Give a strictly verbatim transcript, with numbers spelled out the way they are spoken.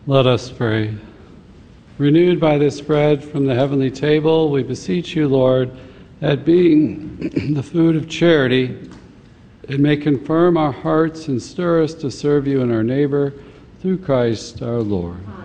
Let us pray. Renewed by this bread from the heavenly table, we beseech you, Lord, that being the food of charity, it may confirm our hearts and stir us to serve you and our neighbor through Christ our Lord.